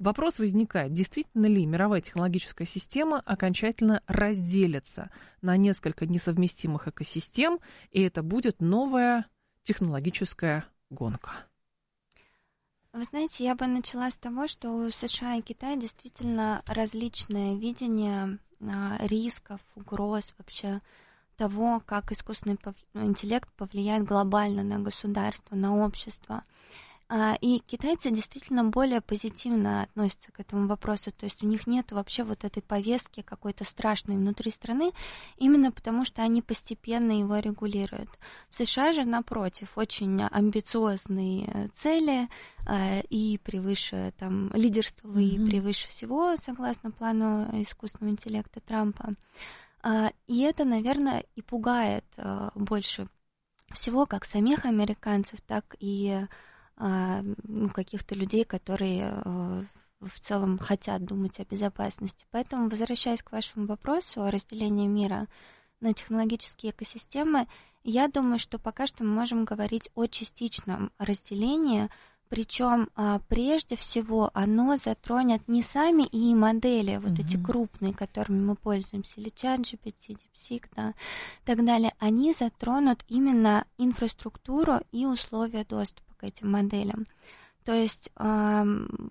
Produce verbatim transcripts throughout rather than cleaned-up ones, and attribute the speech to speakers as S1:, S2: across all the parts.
S1: Вопрос возникает, действительно ли мировая технологическая система окончательно разделится на несколько несовместимых экосистем, и это будет новая технологическая гонка?
S2: Вы знаете, я бы начала с того, что у США и Китая действительно различное видение а, рисков, угроз, вообще того, как искусственный интеллект повлияет глобально на государство, на общество. И китайцы действительно более позитивно относятся к этому вопросу, то есть у них нет вообще вот этой повестки какой-то страшной внутри страны, именно потому что они постепенно его регулируют. В США же, напротив, очень амбициозные цели и превыше, там, лидерство mm-hmm. и превыше всего, согласно плану искусственного интеллекта Трампа. И это, наверное, и пугает больше всего как самих американцев, так и ну, каких-то людей, которые в целом хотят думать о безопасности. Поэтому, возвращаясь к вашему вопросу о разделении мира на технологические экосистемы, я думаю, что пока что мы можем говорить о частичном разделении, причем прежде всего оно затронет не сами и модели, вот mm-hmm. эти крупные, которыми мы пользуемся, или ChatGPT, DeepSeek, да, и так далее, они затронут именно инфраструктуру и условия доступа к этим моделям. То есть э,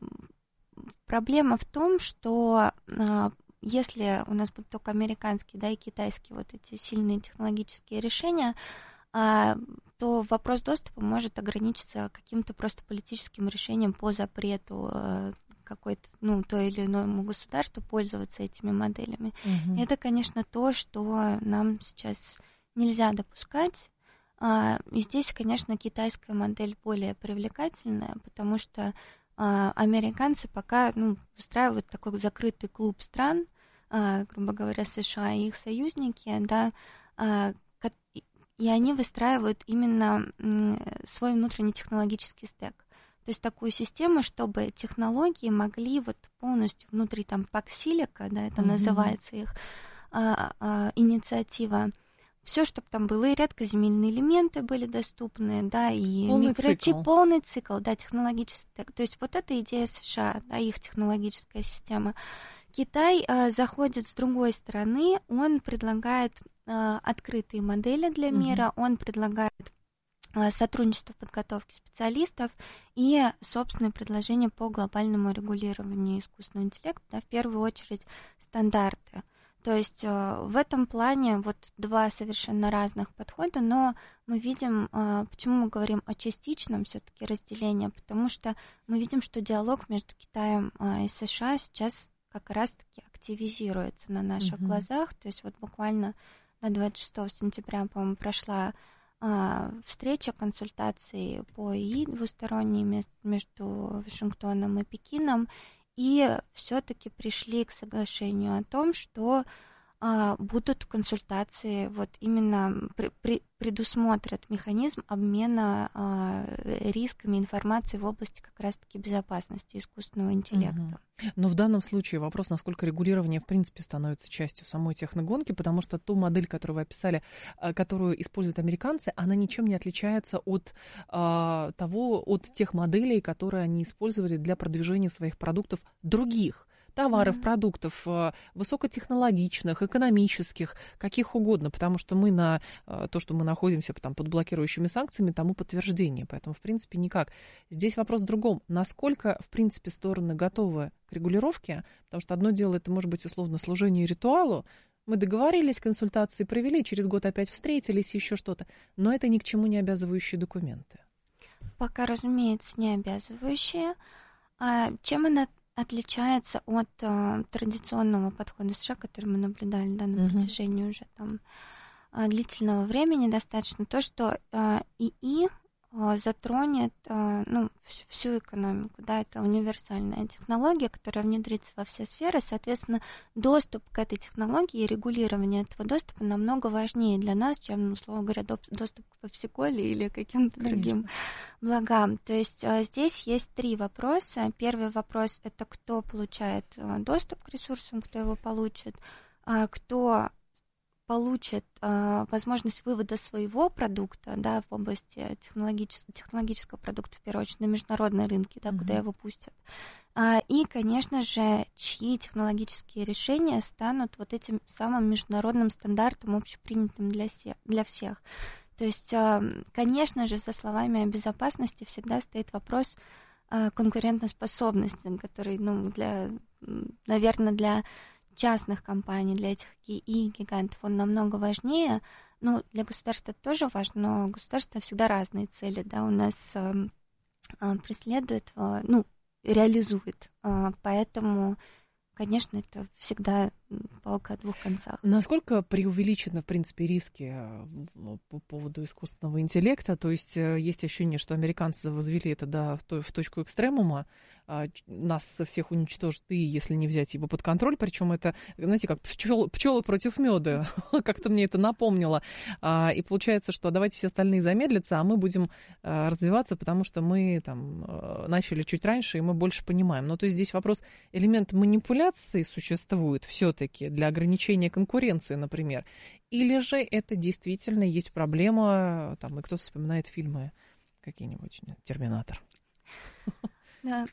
S2: проблема в том, что э, если у нас будут только американские, да, и китайские вот эти сильные технологические решения, э, то вопрос доступа может ограничиться каким-то просто политическим решением по запрету э, какой-то, ну, той или иному государству пользоваться этими моделями. Mm-hmm. Это, конечно, то, что нам сейчас нельзя допускать. И здесь, конечно, китайская модель более привлекательная, потому что американцы пока, ну, выстраивают такой закрытый клуб стран, грубо говоря, США и их союзники, да, и они выстраивают именно свой внутренний технологический стек. То есть такую систему, чтобы технологии могли вот полностью внутри там паксилика, да, это mm-hmm. называется их а, а, инициатива, все, чтобы там было, и редкоземельные элементы были доступны, да, и
S1: полный
S2: микрочип,
S1: цикл.
S2: полный цикл, да, технологический. То есть вот эта идея США, да, их технологическая система. Китай а, заходит с другой стороны, он предлагает а, открытые модели для мира, mm-hmm. он предлагает а, сотрудничество в подготовке специалистов и собственные предложения по глобальному регулированию искусственного интеллекта, да, в первую очередь стандарты. То есть в этом плане вот два совершенно разных подхода, но мы видим, почему мы говорим о частичном все-таки разделении, потому что мы видим, что диалог между Китаем и США сейчас как раз-таки активизируется на наших mm-hmm. глазах. То есть вот буквально на двадцать шестого сентября, по-моему, прошла встреча, консультации по ИИ двусторонние между Вашингтоном и Пекином, и все-таки пришли к соглашению о том, что а, будут консультации, вот именно при, при, предусмотрят механизм обмена а, рисками информации в области как раз-таки безопасности искусственного интеллекта.
S1: Угу. Но в данном случае вопрос, насколько регулирование в принципе становится частью самой техногонки, потому что ту модель, которую вы описали, которую используют американцы, она ничем не отличается от а, того, от тех моделей, которые они использовали для продвижения своих продуктов других. Товаров, mm-hmm. продуктов, высокотехнологичных, экономических, каких угодно, потому что мы на то, что мы находимся там, под блокирующими санкциями, тому подтверждение. Поэтому, в принципе, никак. Здесь вопрос в другом. Насколько, в принципе, стороны готовы к регулировке? Потому что одно дело, это может быть условно служение ритуалу. Мы договорились, консультации провели, через год опять встретились, еще что-то. Но это ни к чему не обязывающие документы.
S2: Пока, разумеется, не обязывающие. А чем она отличается от э, традиционного подхода США, который мы наблюдали, да, на uh-huh. протяжении уже там э, длительного времени достаточно, то, что э, ИИ э, затронет э, ну, всю, всю экономику, да, это универсальная технология, которая внедрится во все сферы, соответственно, доступ к этой технологии и регулирование этого доступа намного важнее для нас, чем, условно говоря, доступ к пепси-коле или каким-то Конечно. другим благам. То есть здесь есть три вопроса. Первый вопрос – это кто получает доступ к ресурсам, кто его получит, кто получит возможность вывода своего продукта, да, в области технологического, технологического продукта, в первую очередь, на международные рынки, да, mm-hmm. куда его пустят. И, конечно же, чьи технологические решения станут вот этим самым международным стандартом, общепринятым для всех, для всех. То есть, конечно же, за словами о безопасности всегда стоит вопрос конкурентоспособности, который, ну, для, наверное, для частных компаний, для этих ай и-гигантов он намного важнее. Ну, для государства это тоже важно, но государство всегда разные цели, да, у нас преследует, ну, реализует. Поэтому, конечно, это всегда палка о двух концах.
S1: Насколько преувеличены, в принципе, риски по поводу искусственного интеллекта? То есть есть ощущение, что американцы возвели это до, в точку экстремума, нас всех уничтожат, и если не взять его под контроль, причем это, знаете, как пчел, пчелы против меда, как-то мне это напомнило. И получается, что давайте все остальные замедлятся, а мы будем развиваться, потому что мы там начали чуть раньше, и мы больше понимаем. Ну, то есть здесь вопрос, элемент манипуляции существует все-таки для ограничения конкуренции, например, или же это действительно есть проблема, там, и кто вспоминает фильмы какие-нибудь, «Терминатор».
S2: Да.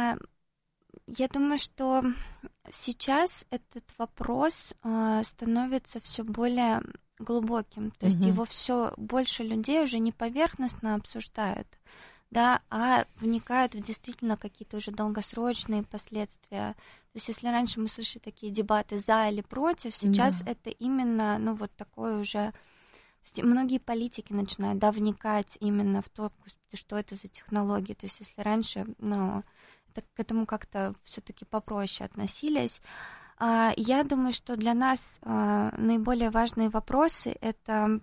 S2: Я думаю, что сейчас этот вопрос становится все более глубоким. То есть угу. его все больше людей уже не поверхностно обсуждают, да, а вникают в действительно какие-то уже долгосрочные последствия. То есть если раньше мы слышали такие дебаты за или против, сейчас да. это именно, ну, вот такое уже... Многие политики начинают, да, вникать именно в то, что это за технологии. То есть если раньше, ну, это, к этому как-то все-таки попроще относились. А, я думаю, что для нас а, наиболее важные вопросы — это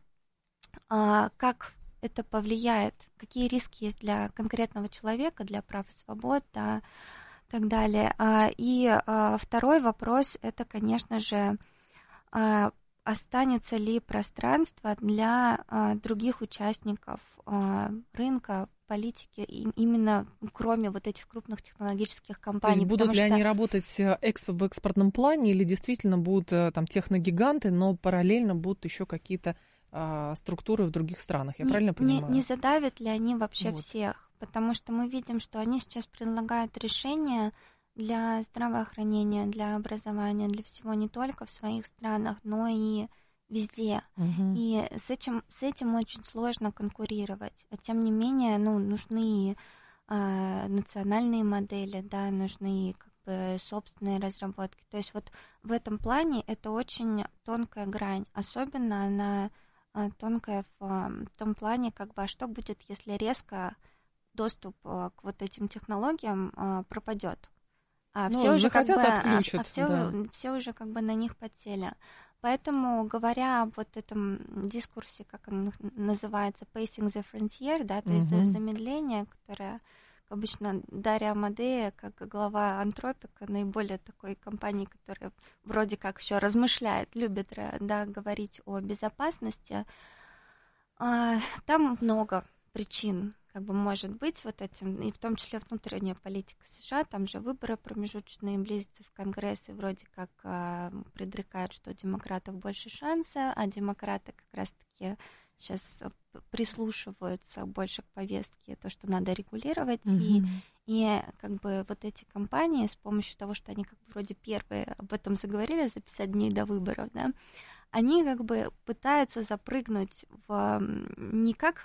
S2: а, как это повлияет, какие риски есть для конкретного человека, для прав и свобод, да, и так далее. А, и а, второй вопрос — это, конечно же, а, останется ли пространство для а, других участников а, рынка, политики, и, именно кроме вот этих крупных технологических компаний.
S1: То есть будут ли
S2: что...
S1: они работать эксп- в экспортном плане, или действительно будут там техногиганты, но параллельно будут еще какие-то а, структуры в других странах? Я
S2: не,
S1: правильно понимаю?
S2: Не, не задавят ли они вообще
S1: вот.
S2: всех? Потому что мы видим, что они сейчас предлагают решения для здравоохранения, для образования, для всего не только в своих странах, но и везде. Угу. И с этим, с этим очень сложно конкурировать. А тем не менее, ну, нужны э, национальные модели, да, нужны как бы собственные разработки. То есть вот в этом плане это очень тонкая грань. Особенно она э, тонкая в э, том плане, как бы, а что будет, если резко доступ э, к вот этим технологиям э, пропадет. А
S1: ну,
S2: все уже как бы,
S1: отключат,
S2: а, а все,
S1: да.
S2: все уже как бы на них подсели. Поэтому, говоря об вот этом дискурсе, как он называется, pacing the frontier, да, то есть uh-huh. замедление, которое обычно Дарья Амадея, как глава Антропика, наиболее такой компании, которая вроде как еще размышляет, любит, да, говорить о безопасности, там много причин, как бы может быть вот этим, и в том числе внутренняя политика США, там же выборы промежуточные близятся в Конгресс, и вроде как а, предрекают, что у демократов больше шанса, а демократы как раз-таки сейчас прислушиваются больше к повестке, то, что надо регулировать, mm-hmm. и, и как бы вот эти компании с помощью того, что они как бы вроде первые об этом заговорили за пятьдесят дней до выборов, да, они как бы пытаются запрыгнуть в не как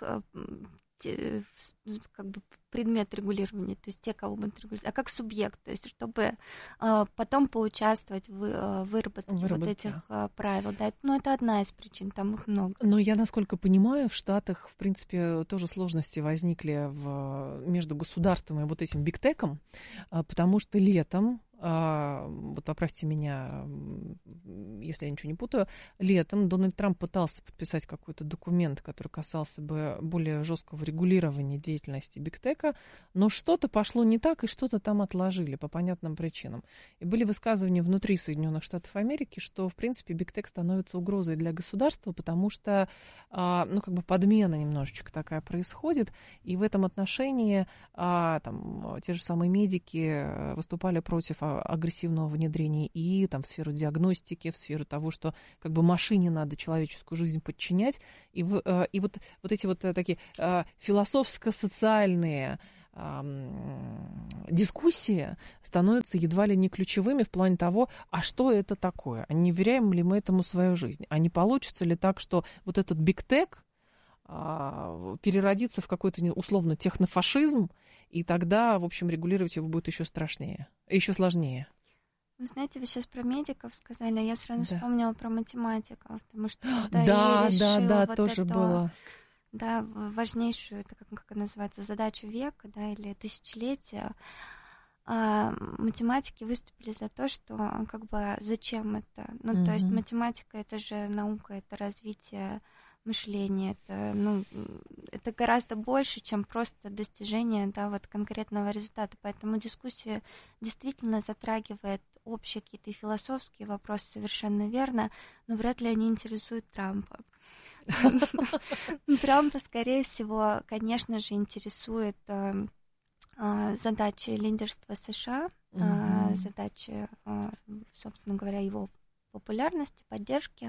S2: как бы предмет регулирования, то есть те, кого будут регулировать, а как субъект, то есть чтобы а, потом поучаствовать в а, выработке, выработке вот этих а, правил. Да. Ну, это одна из причин, там их много.
S1: Но я, насколько понимаю, в Штатах, в принципе, тоже сложности возникли в, между государством и вот этим бигтеком, потому что летом, вот поправьте меня, если я ничего не путаю, летом Дональд Трамп пытался подписать какой-то документ, который касался бы более жесткого регулирования деятельности бигтека, но что-то пошло не так, и что-то там отложили по понятным причинам. И были высказывания внутри Соединенных Штатов Америки, что, в принципе, бигтек становится угрозой для государства, потому что, ну, как бы подмена немножечко такая происходит, и в этом отношении там, те же самые медики выступали против агрессивного внедрения и там, в сферу диагностики, в сферу того, что как бы машине надо человеческую жизнь подчинять. И, в, и вот, вот эти вот такие философско-социальные дискуссии становятся едва ли не ключевыми в плане того, а что это такое, а не вверяем ли мы этому свою жизнь, а не получится ли так, что вот этот биг-тек переродится в какой-то условно технофашизм, и тогда, в общем, регулировать его будет еще страшнее, еще сложнее.
S2: Вы знаете, вы сейчас про медиков сказали, а я сразу
S1: да.
S2: вспомнила про математиков, потому что когда
S1: да,
S2: я решила
S1: да, да,
S2: вот
S1: тоже
S2: это,
S1: было.
S2: Да, важнейшую, это как, как называется, задачу века, да, или тысячелетия, а, математики выступили за то, что как бы зачем это? Ну, mm-hmm. то есть математика — это же наука, это развитие мышления, это, ну, это гораздо больше, чем просто достижение, да, вот конкретного результата. Поэтому дискуссия действительно затрагивает общие какие-то философские вопросы, совершенно верно, но вряд ли они интересуют Трампа. Трампа, скорее всего, конечно же, интересует задачи лидерства США, задачи, собственно говоря, его популярности, поддержки.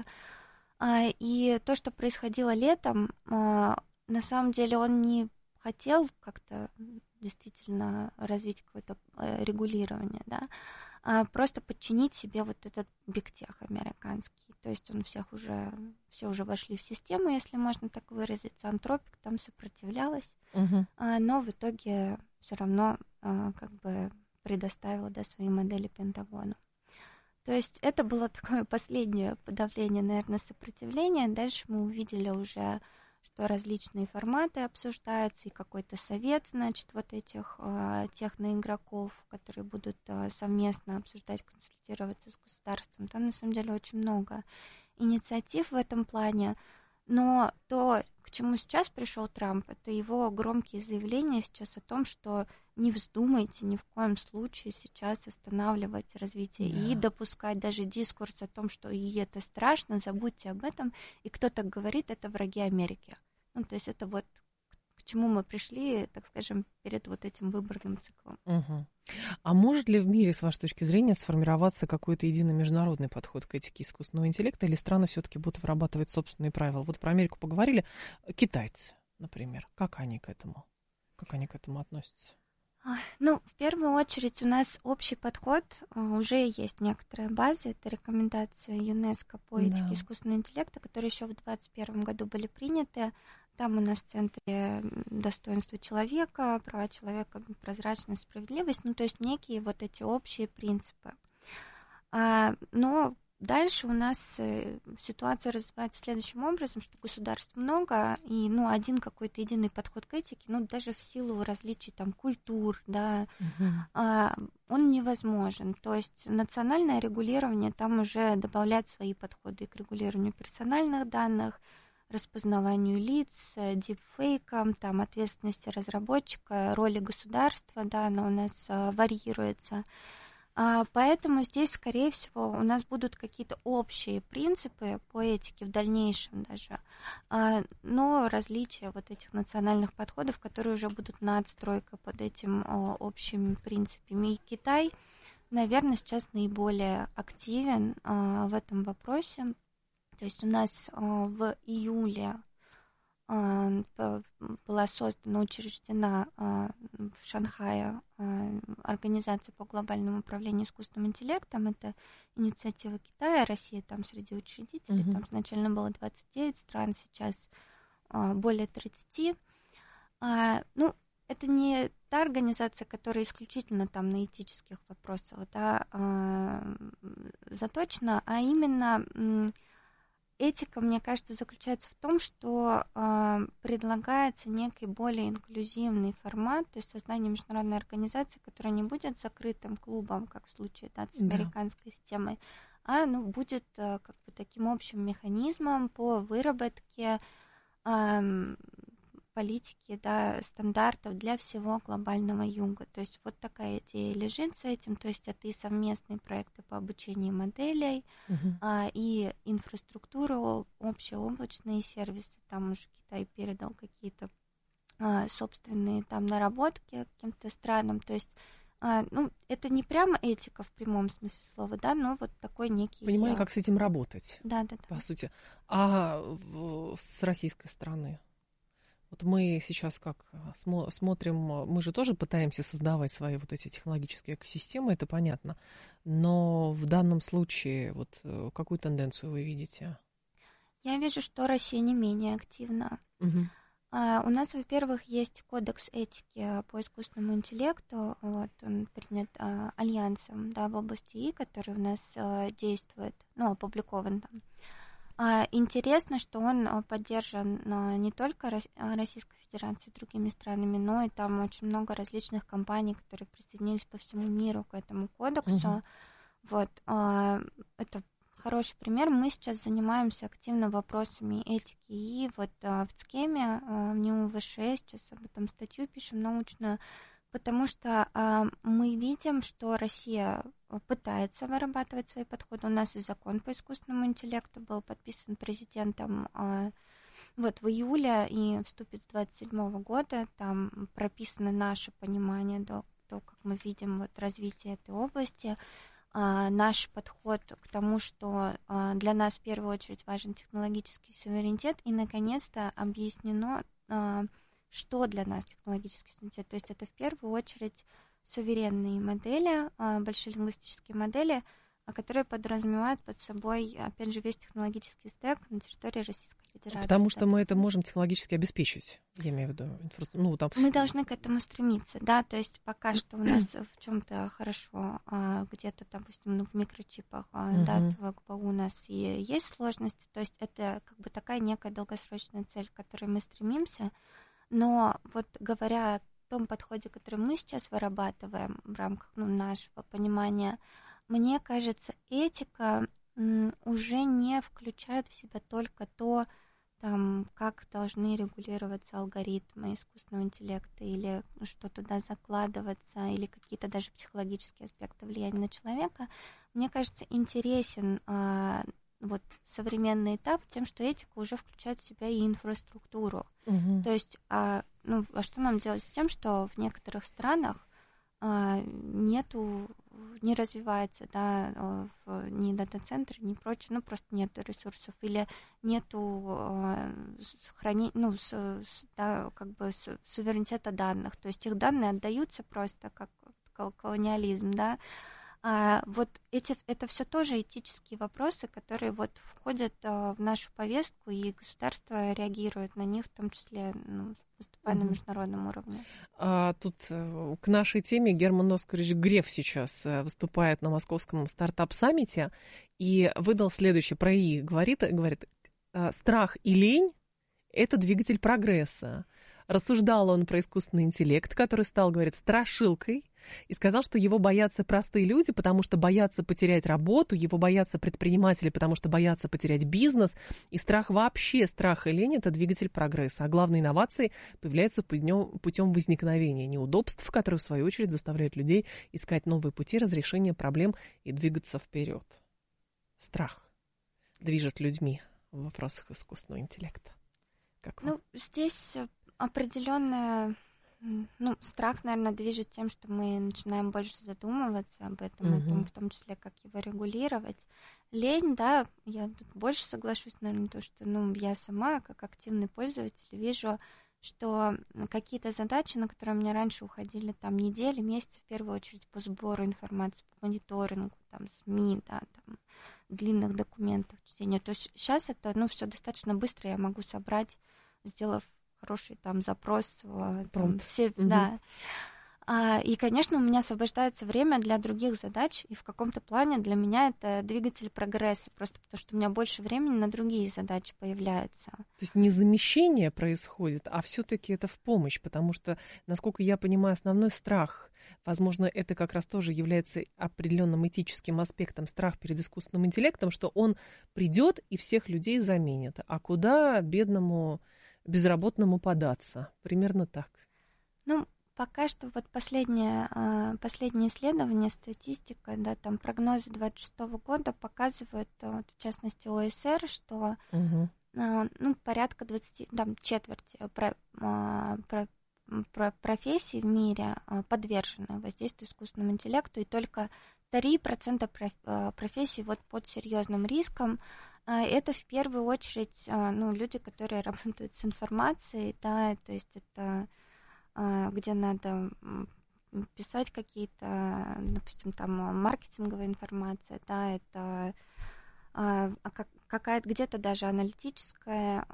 S2: И то, что происходило летом, на самом деле он не хотел как-то действительно развить какое-то регулирование, да, а просто подчинить себе вот этот бигтех американский. То есть он всех уже, все уже вошли в систему, если можно так выразиться. Антропик там сопротивлялась, uh-huh. но в итоге все равно как бы предоставила, да, свои модели Пентагону. То есть это было такое последнее подавление, наверное, сопротивления. Дальше мы увидели уже, что различные форматы обсуждаются, и какой-то совет, значит, вот этих э, техноигроков, которые будут э, совместно обсуждать, консультироваться с государством. Там, на самом деле, очень много инициатив в этом плане. Но то, к чему сейчас пришел Трамп, это его громкие заявления сейчас о том, что не вздумайте ни в коем случае сейчас останавливать развитие да. и допускать даже дискурс о том, что и это страшно, забудьте об этом. И кто так говорит, это враги Америки. Ну, то есть это вот к чему мы пришли, так скажем, перед вот этим выборным циклом.
S1: Угу. А может ли в мире, с вашей точки зрения, сформироваться какой-то единый международный подход к этике искусственного интеллекта, или страны все-таки будут вырабатывать собственные правила? Вот про Америку поговорили. Китайцы, например, как они к этому? Как они к этому относятся?
S2: Ну, в первую очередь у нас общий подход, уже есть некоторая база, это рекомендации ЮНЕСКО по этике да. искусственного интеллекта, которые еще в двадцать первом году были приняты. Там у нас в центре достоинства человека, права человека, прозрачность, справедливость, ну, то есть некие вот эти общие принципы. А, но дальше у нас ситуация развивается следующим образом, что государств много, и, ну, один какой-то единый подход к этике, ну, даже в силу различий там культур, да, uh-huh. а, он невозможен. То есть национальное регулирование там уже добавляет свои подходы к регулированию персональных данных, распознаванию лиц, дипфейкам, там, ответственности разработчика, роли государства, да, она у нас а, варьируется. А, поэтому здесь, скорее всего, у нас будут какие-то общие принципы по этике в дальнейшем даже, а, но различия вот этих национальных подходов, которые уже будут надстройка под этим а, общими принципами. И Китай, наверное, сейчас наиболее активен а, в этом вопросе. То есть у нас а, в июле а, была создана, учреждена а, в Шанхае а, Организация по глобальному управлению искусственным интеллектом. Это инициатива Китая, Россия там среди учредителей. Uh-huh. Там изначально было двадцать девять стран, сейчас а, более тридцать. А, ну, это не та организация, которая исключительно там на этических вопросах да, а, заточена, а именно... Этика, мне кажется, заключается в том, что э, предлагается некий более инклюзивный формат, то есть создание международной организации, которая не будет закрытым клубом, как в случае да, с американской да. системой, а ну, будет э, как бы таким общим механизмом по выработке э, политики, да, стандартов для всего глобального юга. То есть вот такая идея лежит за этим, то есть это и совместные проекты по обучению моделей, uh-huh. а, и инфраструктуру, общеоблачные сервисы, там уже Китай передал какие-то а, собственные там наработки каким-то странам, то есть а, ну, это не прямо этика в прямом смысле слова, да, но вот такой некий...
S1: Понимаю, я... как с этим работать,
S2: да, да, да.
S1: по сути. А с российской стороны? Вот мы сейчас как смо- смотрим, мы же тоже пытаемся создавать свои вот эти технологические экосистемы, это понятно. Но в данном случае вот э, какую тенденцию вы видите?
S2: Я вижу, что Россия не менее активна.
S1: Мгм.
S2: А, У нас, во-первых, есть кодекс этики по искусственному интеллекту. Вот, он принят а, Альянсом, да, в области И, который у нас а, действует, ну, опубликован там. А, Интересно, что он а, поддержан а, не только Рос- а, Российской Федерацией и другими странами, но и там очень много различных компаний, которые присоединились по всему миру к этому кодексу.
S1: Мгм.
S2: Вот, а, это хороший пример. Мы сейчас занимаемся активно вопросами этики. И вот а, в ЦКЕМе, а, в НИУ-ВШ сейчас об этом статью пишем научную, потому что а, мы видим, что Россия пытается вырабатывать свои подходы. У нас и закон по искусственному интеллекту был подписан президентом а, вот в июле и вступит с двадцать седьмого года. Там прописано наше понимание, да, то, как мы видим вот, развитие этой области. А, наш подход к тому, что а, для нас в первую очередь важен технологический суверенитет, и, наконец-то, объяснено, а, что для нас технологический суверенитет. То есть это в первую очередь суверенные модели, а, большие лингвистические модели, а, которые подразумевают под собой, опять же, весь технологический стек на территории Российской Федерации.
S1: Потому что
S2: Да.
S1: мы это можем технологически обеспечить, я имею в виду инфраструктуру. Ну, там...
S2: Мы должны к этому стремиться, да, то есть пока что у нас в чем-то хорошо, а, где-то, допустим, ну, в микрочипах, а,
S1: Мгм.
S2: да, в ГПУ у нас и есть сложности, то есть это как бы такая некая долгосрочная цель, к которой мы стремимся, но вот говоря о том подходе, который мы сейчас вырабатываем в рамках, ну, нашего понимания, мне кажется, этика м, уже не включает в себя только то, там, как должны регулироваться алгоритмы искусственного интеллекта, или что туда закладываться, или какие-то даже психологические аспекты влияния на человека. Мне кажется, интересен а, вот современный этап тем, что этика уже включает в себя и инфраструктуру.
S1: Мгм.
S2: То есть, а, ну, а что нам делать с тем, что в некоторых странах а, нету, не развивается, да, а, в, ни дата-центры, ни прочее, ну, просто нету ресурсов, или нету а, храни, ну, с, с- да, как бы с- суверенитета данных, то есть их данные отдаются просто как кол- колониализм, да. А, вот эти, это все тоже этические вопросы, которые вот входят а, в нашу повестку, и государство реагирует на них, в том числе, ну, выступая на
S1: Мгм.
S2: международном уровне.
S1: А, тут э, к нашей теме Герман Оскарович Греф сейчас э, выступает на московском стартап-саммите и выдал следующее про ИИ. Говорит, говорит, э, страх и лень– это двигатель прогресса. Рассуждал он про искусственный интеллект, который стал, говорит, страшилкой, и сказал, что его боятся простые люди, потому что боятся потерять работу, его боятся предприниматели, потому что боятся потерять бизнес, и страх вообще, страх и лень – это двигатель прогресса, а главные инновации появляются путем, путем возникновения неудобств, которые, в свою очередь, заставляют людей искать новые пути разрешения проблем и двигаться вперед. Страх движет людьми в вопросах искусственного интеллекта. Как вам?
S2: Ну, здесь определенная, м, ну, страх, наверное, движет тем, что мы начинаем больше задумываться об этом, о том,
S1: Мгм.
S2: в том числе, как его регулировать. Лень, да, я тут больше соглашусь, наверное, то, что, ну, я сама, как активный пользователь, вижу, что какие-то задачи, на которые у меня раньше уходили там недели, месяцы, в первую очередь, по сбору информации, по мониторингу, там, СМИ, да, там, длинных документов, чтения. То есть сейчас это, ну, все достаточно быстро, я могу собрать, сделав хороший там запрос, э, там,
S1: Промпт.
S2: все,
S1: Мгм.
S2: да. А, и, конечно, у меня освобождается время для других задач, и в каком-то плане для меня это двигатель прогресса, просто потому что у меня больше времени на другие задачи появляется.
S1: То есть не замещение происходит, а все-таки это в помощь, потому что, насколько я понимаю, основной страх, возможно, это как раз тоже является определенным этическим аспектом, страх перед искусственным интеллектом, что он придет и всех людей заменит. А куда бедному безработному податься? Примерно так.
S2: Ну, пока что вот последнее, а, последнее исследование, статистика, да, там прогнозы двадцать шестого года показывают, а, вот, в частности, ОСР, что
S1: Угу.
S2: а, ну, порядка двадцати, там, четверти про, а, про, м, про профессий в мире а, подвержены воздействию искусственному интеллекту, и только три процента профессий вот под серьезным риском. Это в первую очередь ну, люди, которые работают с информацией, да, то есть это где надо писать какие-то, допустим, там маркетинговая информация, да, это какая-то где-то даже аналитическая,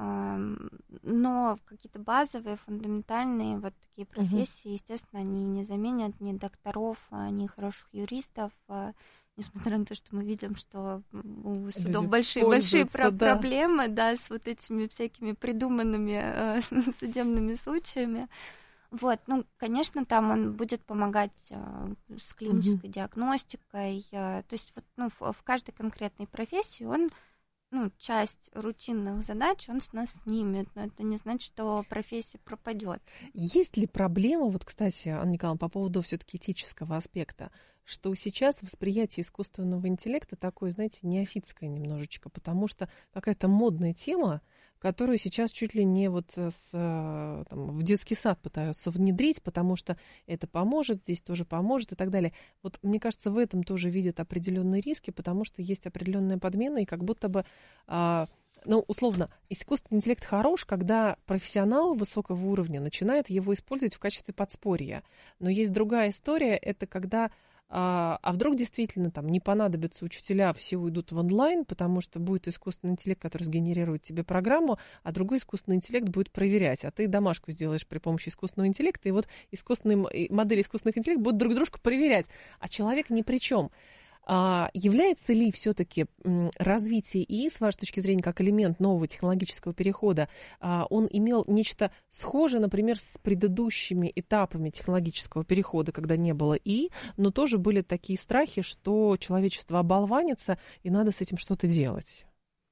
S2: но какие-то базовые, фундаментальные вот такие профессии, угу. естественно, они не заменят ни докторов, ни хороших юристов, несмотря на то, что мы видим, что у судов большие, большие про- да. проблемы, да, с вот этими всякими придуманными э, судебными случаями. Вот, ну, конечно, там он будет помогать э, с клинической mm-hmm. диагностикой, э, то есть вот, ну, в, в каждой конкретной профессии он, ну, часть рутинных задач он с нас снимет, но это не значит, что профессия пропадет.
S1: Есть ли проблема, вот, кстати, Анна Николаевна, по поводу все-таки этического аспекта, что сейчас восприятие искусственного интеллекта такое, знаете, неофитское немножечко, потому что какая-то модная тема, которую сейчас чуть ли не вот с, там, в детский сад пытаются внедрить, потому что это поможет, здесь тоже поможет и так далее. Вот мне кажется, в этом тоже видят определенные риски, потому что есть определенная подмена, и как будто бы, а, ну, условно, искусственный интеллект хорош, когда профессионал высокого уровня начинает его использовать в качестве подспорья. Но есть другая история, это когда А, а вдруг действительно там не понадобятся учителя, все уйдут в онлайн, потому что будет искусственный интеллект, который сгенерирует тебе программу, а другой искусственный интеллект будет проверять, а ты домашку сделаешь при помощи искусственного интеллекта, и вот искусственные модели искусственных интеллектов будут друг дружку проверять, а человек ни при чем. А является ли все-таки развитие ИИ, с вашей точки зрения, как элемент нового технологического перехода, он имел нечто схожее, например, с предыдущими этапами технологического перехода, когда не было ИИ, но тоже были такие страхи, что человечество оболванится, и надо с этим что-то делать?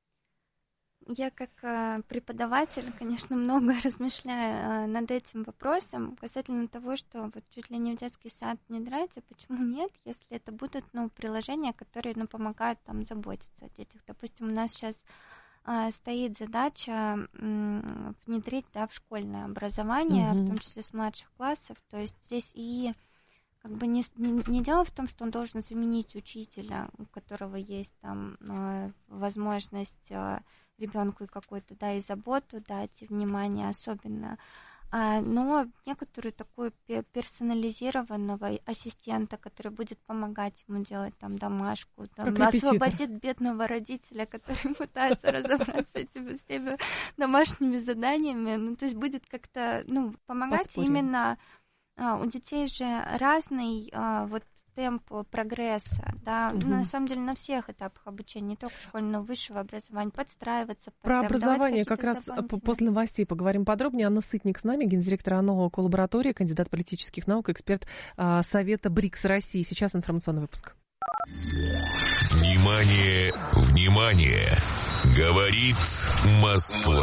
S2: Я как э, преподаватель, конечно, много размышляю э, над этим вопросом касательно того, что вот чуть ли не в детский сад внедрять, а почему нет, если это будут, ну, приложения, которые, ну, помогают там заботиться о детях. Допустим, у нас сейчас э, стоит задача э, внедрить, да, в школьное образование, mm-hmm. в том числе с младших классов, то есть здесь и как бы не, не, не дело в том, что он должен заменить учителя, у которого есть там э, возможность э, ребенку и какую-то, да, и заботу дать, и внимание особенно, а, но некоторую такую персонализированного ассистента, который будет помогать ему делать там домашку, там, освободит бедного родителя, который пытается разобраться с этими всеми домашними заданиями, ну, то есть будет как-то, ну, помогать Подспорье. Именно... У детей же разный а, вот темп прогресса, да, угу. на самом деле на всех этапах обучения, не только школьного, высшего образования, подстраиваться.
S1: Про темп, образование как раз после новостей поговорим подробнее. Анна Сытник с нами, гендиректор АНО коллаборатории, кандидат политических наук, эксперт а, Совета БРИКС России. Сейчас информационный выпуск.
S3: Внимание, внимание! Говорит Москва.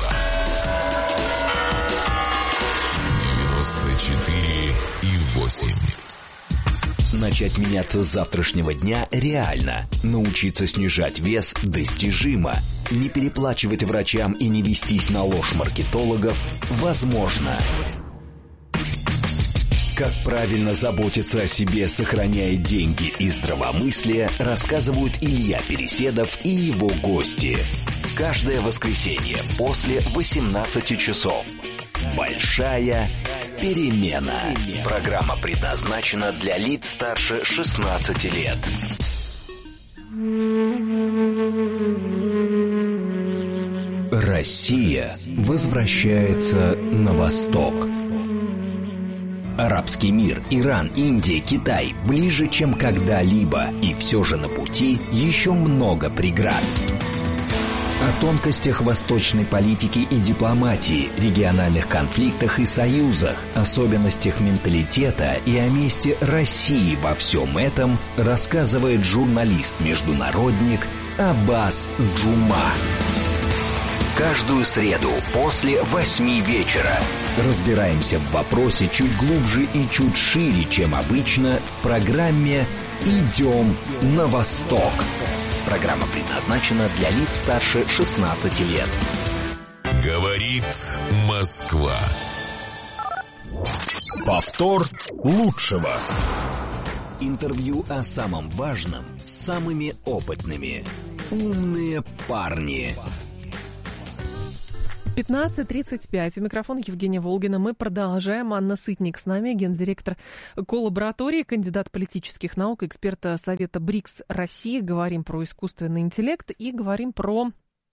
S3: девяносто четыре и восемь.
S4: Начать меняться с завтрашнего дня реально. Научиться снижать вес достижимо. Не переплачивать врачам и не вестись на ложь маркетологов возможно. Как правильно заботиться о себе, сохраняя деньги и здравомыслие, рассказывают Илья Переседов и его гости. Каждое воскресенье после восемнадцати часов. Большая перемена. Программа предназначена для лиц старше шестнадцати лет. Россия возвращается на восток. Арабский мир, Иран, Индия, Китай ближе, чем когда-либо, и все же на пути еще много преград. О тонкостях восточной политики и дипломатии, региональных конфликтах и союзах, особенностях менталитета и о месте России во всем этом рассказывает журналист-международник Аббас Джума. Каждую среду после восьми вечера разбираемся в вопросе чуть глубже и чуть шире, чем обычно, в программе «Идем на восток». Программа предназначена для лиц старше шестнадцати лет.
S3: Говорит Москва.
S4: Повтор лучшего. Интервью о самом важном с самыми опытными. «Умные парни».
S1: пятнадцать тридцать пять. У микрофона Евгения Волгина. Мы продолжаем. Анна Сытник с нами, гендиректор коллаборатории, кандидат политических наук, эксперта Совета БРИКС России. Говорим про искусственный интеллект и говорим про,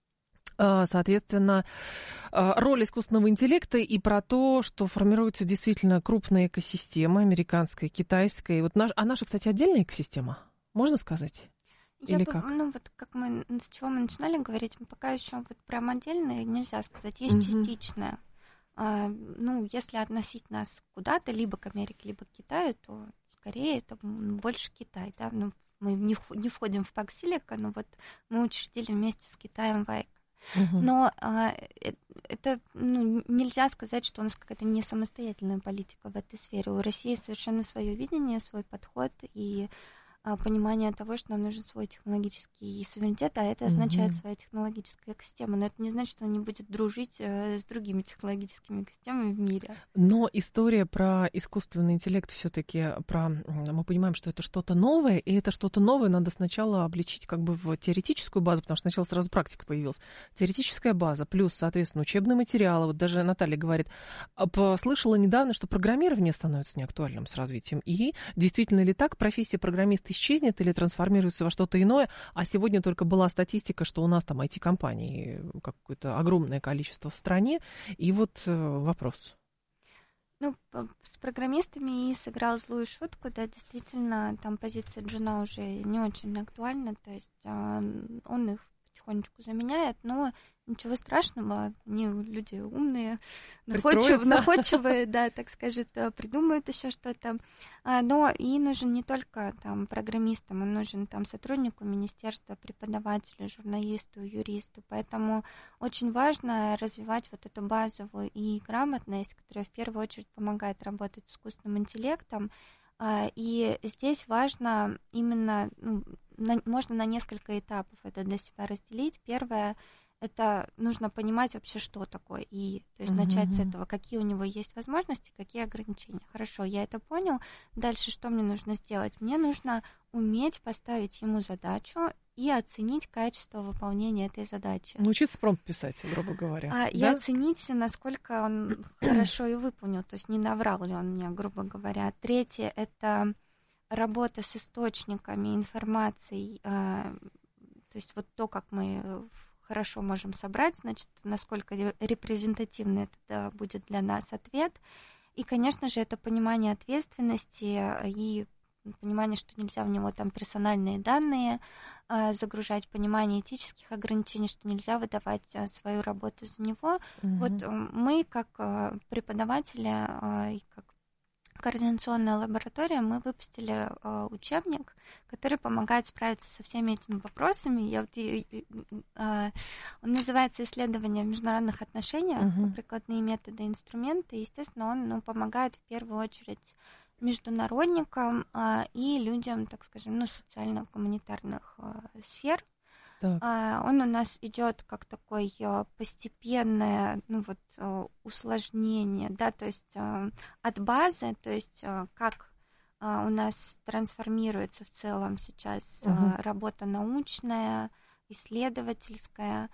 S1: соответственно, роль искусственного интеллекта и про то, что формируется действительно крупная экосистема, американская, китайская. И вот наш, а наша, кстати, отдельная экосистема, можно сказать?
S2: Я
S1: Или
S2: бы,
S1: как?
S2: ну вот как мы, с чего мы начинали говорить, пока еще вот прям отдельное нельзя сказать, есть mm-hmm. частичное. А, ну, если относить нас куда-то, либо к Америке, либо к Китаю, то скорее это больше Китай, да, ну, мы не, не входим в пакт Силика, но вот мы учредили вместе с Китаем ВАЙК. Uh-huh. Но а, это ну, нельзя сказать, что у нас какая-то не самостоятельная политика в этой сфере. У России совершенно свое видение, свой подход и понимание того, что нам нужен свой технологический суверенитет, а это означает mm-hmm. своя технологическая экосистема. Но это не значит, что она не будет дружить с другими технологическими экосистемами в мире.
S1: Но история про искусственный интеллект все-таки про... Мы понимаем, что это что-то новое, и это что-то новое надо сначала обличить как бы в теоретическую базу, потому что сначала сразу практика появилась. Теоретическая база, плюс, соответственно, учебные материалы. Вот даже Наталья говорит, слышала недавно, что программирование становится неактуальным с развитием. И действительно ли так? Профессия программиста исчезнет или трансформируется во что-то иное, а сегодня только была статистика, что у нас там ай ти-компаний какое-то огромное количество в стране, и вот вопрос.
S2: Ну, с программистами и сыграл злую шутку, да, действительно, там позиция Джуна уже не очень актуальна, то есть он их потихонечку заменяет, но ничего страшного, они люди умные, находчивые, находчивые, да, так скажет, придумают еще что-то. Но и нужен не только там программистам, он нужен там сотруднику министерства, преподавателю, журналисту, юристу. Поэтому очень важно развивать вот эту базовую и грамотность, которая в первую очередь помогает работать с искусственным интеллектом. И здесь важно именно, ну, на, можно на несколько этапов это для себя разделить. Первое — это нужно понимать вообще, что такое И, то есть uh-huh. начать с этого, какие у него есть возможности, какие ограничения. Хорошо, я это понял. Дальше что мне нужно сделать? Мне нужно уметь поставить ему задачу и оценить качество выполнения этой задачи.
S1: Научиться промпт писать, грубо говоря.
S2: А, да? И оценить, насколько он хорошо и выполнил, то есть не наврал ли он мне, грубо говоря. Третье — это работа с источниками информации, то есть вот то, как мы хорошо можем собрать, значит, насколько репрезентативный это будет для нас ответ. И, конечно же, это понимание ответственности и понимание, что нельзя в него там персональные данные а, загружать, понимание этических ограничений, что нельзя выдавать а, свою работу за него. Mm-hmm. Вот мы, как а, преподаватели а, и как координационная лаборатория, мы выпустили э, учебник, который помогает справиться со всеми этими вопросами. Я вот, и, и, э, он называется «Исследование в международных отношениях. Uh-huh. Прикладные методы и инструменты». Естественно, он ну, помогает в первую очередь международникам э, и людям, так скажем, ну, социально-гуманитарных э, сфер. Uh, он у нас идет как такое постепенное, ну вот, усложнение, да, то есть от базы, то есть как у нас трансформируется в целом сейчас uh-huh. работа научная, исследовательская,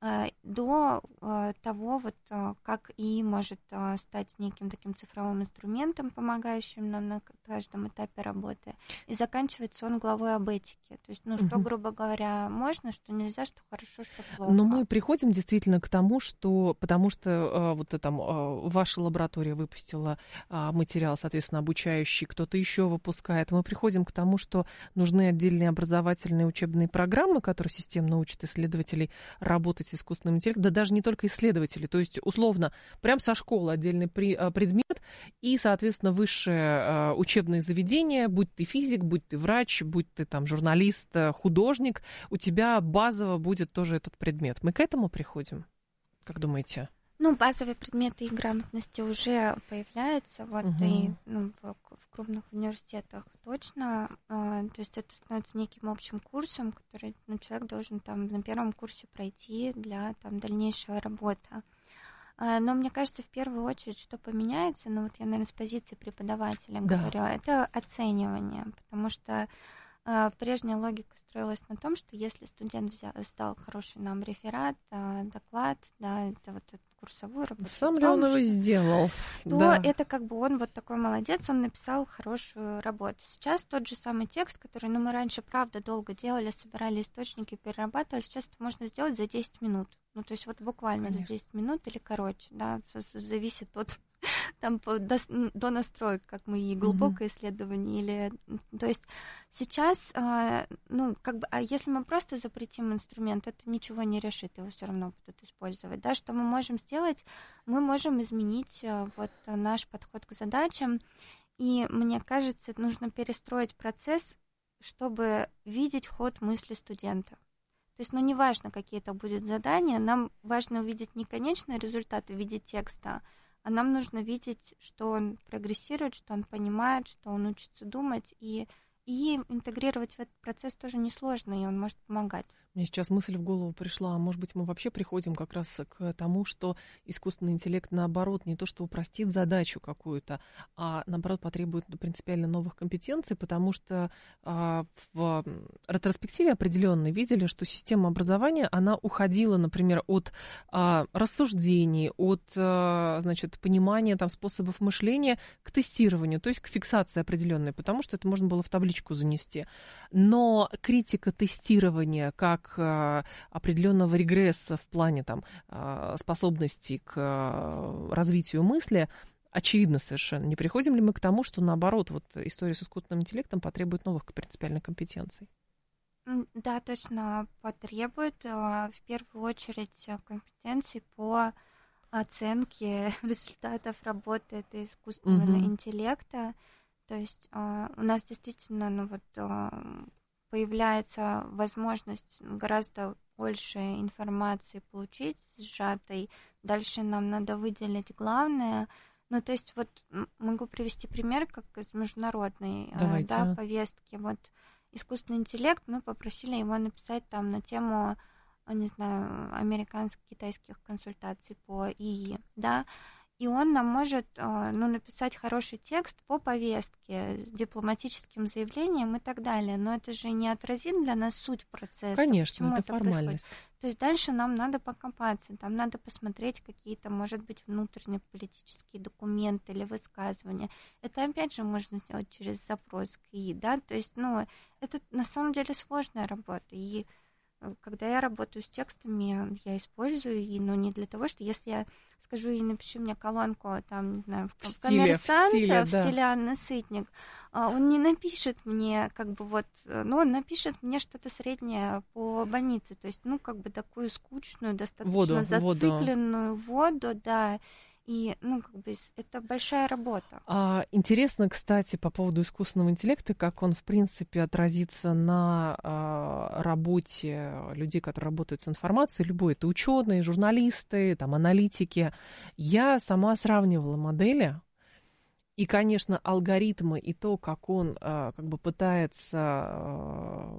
S2: до того, вот, как и может стать неким таким цифровым инструментом, помогающим нам на каждом этапе работы. И заканчивается он главой об этике. То есть, ну, что, угу. грубо говоря, можно, что нельзя, что хорошо, что плохо.
S1: Но мы приходим действительно к тому, что, потому что вот там ваша лаборатория выпустила материал, соответственно, обучающий, кто-то еще выпускает. Мы приходим к тому, что нужны отдельные образовательные учебные программы, которые системно учат исследователей работать искусственным интеллектом, да даже не только исследователи, то есть условно прям со школы отдельный предмет и, соответственно, высшее учебное заведение, будь ты физик, будь ты врач, будь ты там журналист, художник, у тебя базово будет тоже этот предмет. Мы к этому приходим? Как думаете?
S2: Ну, базовые предметы и грамотности уже появляются, вот, угу. и ну, в, в крупных университетах точно. А, то есть это становится неким общим курсом, который ну, человек должен там на первом курсе пройти для там, дальнейшей работы. Но мне кажется, в первую очередь, что поменяется, ну вот я, наверное, с позиции преподавателя
S1: Да.
S2: говорю, это оценивание, потому что а, прежняя логика строилась на том, что если студент взял, сдал хороший нам реферат, а, доклад, да, это вот эту курсовую работу,
S1: Сам ли он его сделал?
S2: то
S1: Да.
S2: это как бы он вот такой молодец, он написал хорошую работу. Сейчас тот же самый текст, который, ну, мы раньше, правда, долго делали, собирали источники, перерабатывали, сейчас это можно сделать за десять минут. Ну, то есть вот буквально
S1: Конечно.
S2: за десять минут или короче, да, зависит от там по, до, до настроек, как мы и глубокое mm-hmm. исследование, или, то есть сейчас, а, ну, как бы, а если мы просто запретим инструмент, это ничего не решит, его все равно будут использовать, да, что мы можем сделать, мы можем изменить а, вот наш подход к задачам, и мне кажется, нужно перестроить процесс, чтобы видеть ход мысли студента. То есть, ну, не важно, какие это будут задания, нам важно увидеть не конечный результат в виде текста, а нам нужно видеть, что он прогрессирует, что он понимает, что он учится думать, и, и интегрировать в этот процесс тоже несложно, и он может помогать.
S1: Мне сейчас мысль в голову пришла, может быть, мы вообще приходим как раз к тому, что искусственный интеллект, наоборот, не то что упростит задачу какую-то, а, наоборот, потребует принципиально новых компетенций, потому что а, в ретроспективе определенной видели, что система образования, она уходила, например, от а, рассуждений, от, а, значит, понимания там, способов мышления к тестированию, то есть к фиксации определенной, потому что это можно было в табличку занести. Но критика тестирования как определенного регресса в плане там, способностей к развитию мысли, очевидно совершенно. Не приходим ли мы к тому, что, наоборот, вот история с искусственным интеллектом потребует новых принципиальных компетенций?
S2: Да, точно потребует. В первую очередь компетенции по оценке результатов работы этого искусственного угу. интеллекта. То есть у нас действительно, ну вот, появляется возможность гораздо больше информации получить сжатой. Дальше нам надо выделить главное. Ну, то есть вот могу привести пример, как из международной да, повестки. Вот искусственный интеллект, мы попросили его написать там на тему, не знаю, американско-китайских консультаций по ИИ, да, и он нам может, ну, написать хороший текст по повестке с дипломатическим заявлением и так далее. Но это же не отразит для нас суть процесса.
S1: Конечно, это,
S2: это
S1: формальность.
S2: Происходит. То есть дальше нам надо покопаться, там надо посмотреть какие-то, может быть, внутренние политические документы или высказывания. Это, опять же, можно сделать через запрос к ИИ, да, то есть, ну, это на самом деле сложная работа. И когда я работаю с текстами, я использую ИИ, но не для того, что если я скажу ей, напиши мне колонку, там, не знаю, в, в коммерсанта, в стиле, в стиле да. Анны Сытник, он не напишет мне, как бы вот, ну, он напишет мне что-то среднее по больнице, то есть, ну, как бы такую скучную, достаточно
S1: воду,
S2: зацикленную воду, воду да, и, ну, как бы, это большая работа.
S1: А, интересно, кстати, по поводу искусственного интеллекта, как он, в принципе, отразится на а, работе людей, которые работают с информацией, любой, это ученые, журналисты, там, аналитики. Я сама сравнивала модели, и, конечно, алгоритмы и то, как он а, как бы пытается а,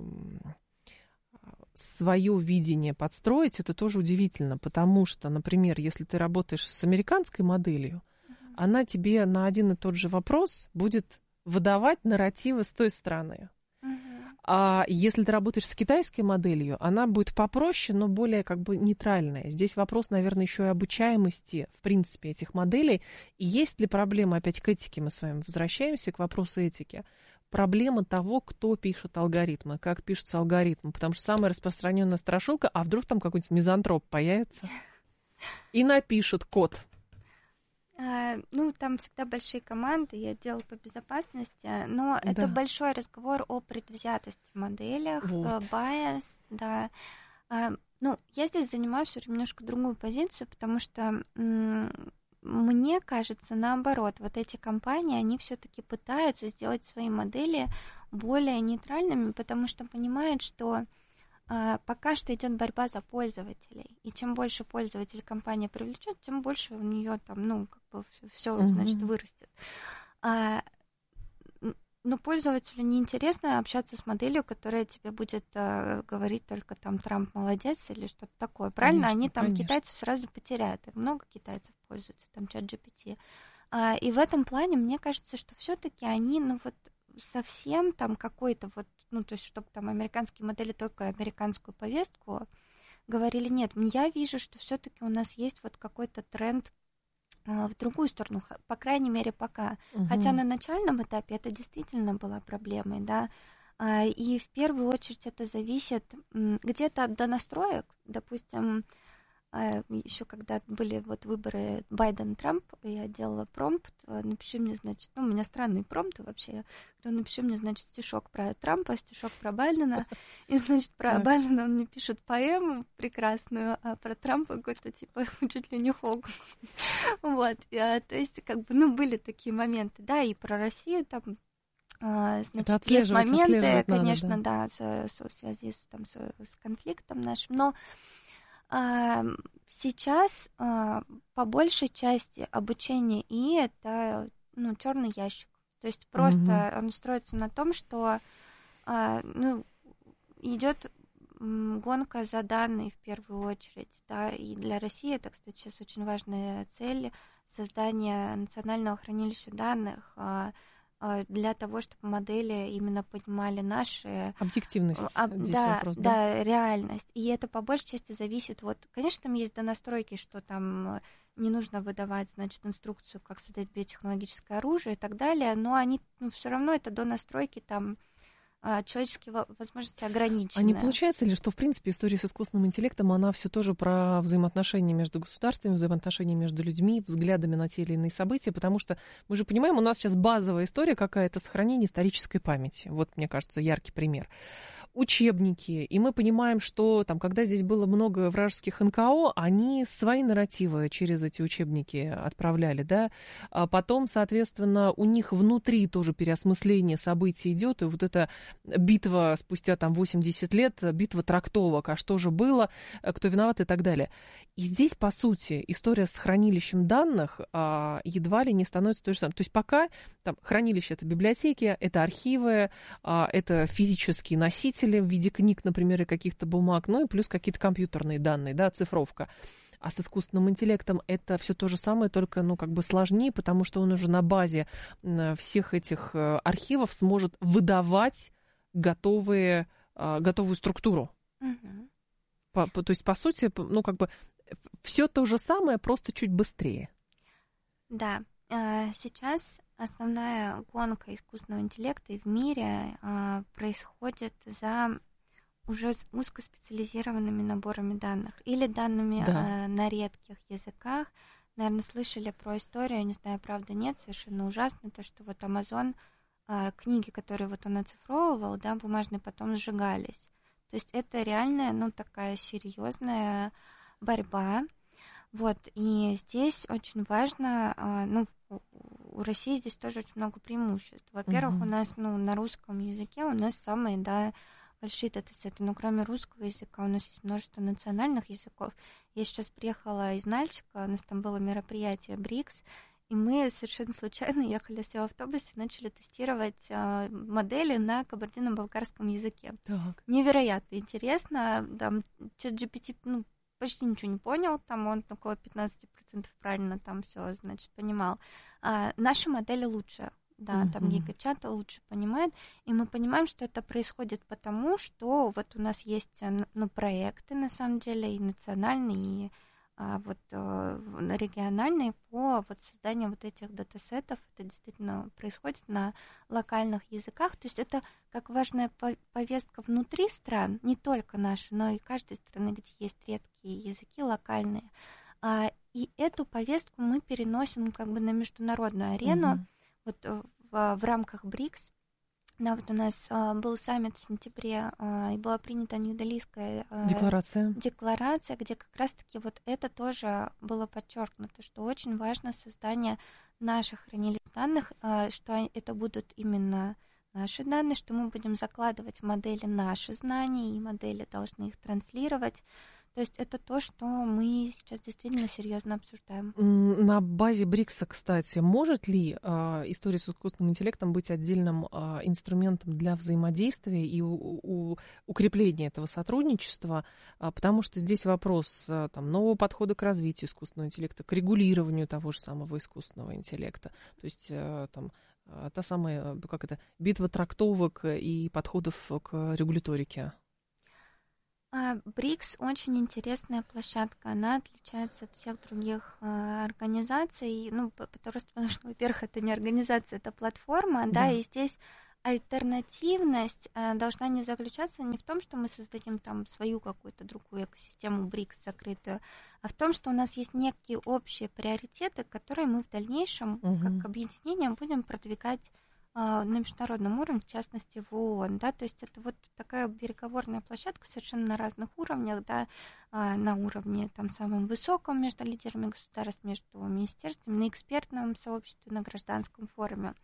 S1: свое видение подстроить, это тоже удивительно, потому что, например, если ты работаешь с американской моделью, uh-huh. она тебе на один и тот же вопрос будет выдавать нарративы с той стороны. Uh-huh. А если ты работаешь с китайской моделью, она будет попроще, но более как бы нейтральная. Здесь вопрос, наверное, еще и обучаемости, в принципе, этих моделей. И есть ли проблема, опять к этике мы с вами возвращаемся, к вопросу этики, проблема того, кто пишет алгоритмы, как пишутся алгоритмы, потому что самая распространенная страшилка, а вдруг там какой-нибудь мизантроп появится и напишет код.
S2: А, ну, там всегда большие команды и отдел по безопасности, но да. это большой разговор о предвзятости в моделях, вот. Байс, да. А, ну, я здесь занимаю все время немножко другую позицию, потому что м- мне кажется, наоборот, вот эти компании, они все-таки пытаются сделать свои модели более нейтральными, потому что понимают, что а, пока что идет борьба за пользователей. И чем больше пользователей компания привлечет, тем больше у нее там, ну, как бы все, uh-huh. значит, вырастет. А, ну, пользователю неинтересно общаться с моделью, которая тебе будет э, говорить только там «Трамп молодец» или что-то такое. Правильно?
S1: Конечно,
S2: Они там
S1: конечно.
S2: китайцев сразу потеряют. И много китайцев пользуются там чат джи пи ти. А, и в этом плане мне кажется, что все-таки они, ну вот совсем там какой-то вот, ну то есть чтобы там американские модели только американскую повестку говорили, нет. Я вижу, что все-таки у нас есть вот какой-то тренд в другую сторону, по крайней мере, пока. Угу. Хотя на начальном этапе это действительно была проблемой, да, и в первую очередь это зависит где-то от донастроек, допустим, еще когда были вот выборы Байден-Трамп, я делала промпт, напиши мне, значит, ну, у меня странный промпт вообще, я говорю, напиши мне, значит, стишок про Трампа, стишок про Байдена, и, значит, про так. Байдена он мне пишет поэму прекрасную, а про Трампа какой-то, типа, чуть ли не хог. Вот, то есть, как бы, ну, были такие моменты, да, и про Россию там, значит, есть моменты, конечно, надо, да, да в связи с, там, с, с конфликтом нашим, но сейчас по большей части обучение ИИ это, ну, черный ящик. То есть просто mm-hmm. он строится на том, что, ну, идет гонка за данные в первую очередь, да, и для России это, кстати, сейчас очень важная цель создания национального хранилища данных для того, чтобы модели именно понимали наши...
S1: Объективность.
S2: А, здесь да, вопрос, да? Да, реальность. И это по большей части зависит... Вот, конечно, там есть донастройки, что там не нужно выдавать, значит, инструкцию, как создать биотехнологическое оружие и так далее, но они, ну, все равно это донастройки там... человеческие возможности ограничены.
S1: А не получается ли, что, в принципе, история с искусственным интеллектом, она все тоже про взаимоотношения между государствами, взаимоотношения между людьми, взглядами на те или иные события, потому что мы же понимаем, у нас сейчас базовая история какая-то сохранение исторической памяти. Вот, мне кажется, яркий пример. Учебники, и мы понимаем, что там, когда здесь было много вражеских эн ка о, они свои нарративы через эти учебники отправляли, да, а потом, соответственно, у них внутри тоже переосмысление событий идет, и вот эта битва спустя там восемьдесят лет, битва трактовок, а что же было, кто виноват и так далее. И здесь, по сути, история с хранилищем данных а, едва ли не становится той же самой. То есть пока там хранилище — это библиотеки, это архивы, а, это физические носители в виде книг, например, и каких-то бумаг, ну и плюс какие-то компьютерные данные, да, цифровка. А с искусственным интеллектом это все то же самое, только, ну, как бы сложнее, потому что он уже на базе всех этих архивов сможет выдавать готовые, готовую структуру. Угу. По, по, то есть, по сути, ну, как бы все то же самое, просто чуть быстрее.
S2: Да. Сейчас основная гонка искусственного интеллекта и в мире происходит за уже узкоспециализированными наборами данных или данными да. на редких языках. Наверное, слышали про историю, не знаю, правда, нет, совершенно ужасно, то, что вот Amazon, книги, которые вот он оцифровывал, да, бумажные, потом сжигались. То есть это реальная, ну, такая серьезная борьба. Вот, и здесь очень важно, ну, у России здесь тоже очень много преимуществ. Во-первых, uh-huh. у нас, ну, на русском языке у нас самые, да, большие датасеты, но кроме русского языка у нас есть множество национальных языков. Я сейчас приехала из Нальчика, у нас там было мероприятие БРИКС, и мы совершенно случайно ехали все в автобусе, начали тестировать э, модели на кабардино-балкарском языке. Так. Невероятно интересно. Там чат джи пи ти, ну, почти ничего не понял, там он около пятнадцать процентов правильно там все, значит, понимал. А наши модели лучше, да, uh-huh. там гигачат лучше понимает, и мы понимаем, что это происходит потому, что вот у нас есть, ну, проекты, на самом деле, и национальные, и а, вот региональные по вот созданию вот этих датасетов. Это действительно происходит на локальных языках, то есть это как важная повестка внутри стран, не только наши, но и каждой страны, где есть редкие языки локальные. А, и эту повестку мы переносим как бы на международную арену. Uh-huh. Вот в, в рамках БРИКС. Да, вот у нас а, был саммит в сентябре, а, и была принята Нью-Делийская а,
S1: декларация.
S2: декларация, где как раз-таки вот это тоже было подчеркнуто, что очень важно создание наших хранилищ данных, а, что это будут именно наши данные, что мы будем закладывать в модели наши знания, и модели должны их транслировать. То есть это то, что мы сейчас действительно серьезно обсуждаем.
S1: На базе БРИКСа, кстати, может ли э, история с искусственным интеллектом быть отдельным э, инструментом для взаимодействия и у, у, укрепления этого сотрудничества? А, потому что здесь вопрос а, там, нового подхода к развитию искусственного интеллекта, к регулированию того же самого искусственного интеллекта. То есть а, там, а, та самая, как это, битва трактовок и подходов к регуляторике.
S2: БРИКС очень интересная площадка, она отличается от всех других э, организаций, ну, потому что, потому что, во-первых, это не организация, это платформа, да, да и здесь альтернативность э, должна не заключаться не в том, что мы создадим там свою какую-то другую экосистему БРИКС закрытую, а в том, что у нас есть некие общие приоритеты, которые мы в дальнейшем, угу. как объединение, будем продвигать на международном уровне, в частности в ООН, да, то есть это вот такая переговорная площадка совершенно на разных уровнях, да, на уровне там самым высоком между лидерами государств, между министерствами, на экспертном сообществе, на гражданском форуме.